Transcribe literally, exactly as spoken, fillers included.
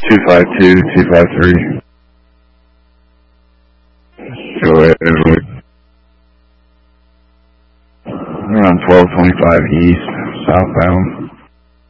two five two, two five three. Go ahead, Italy. Around twelve twenty-five east, southbound.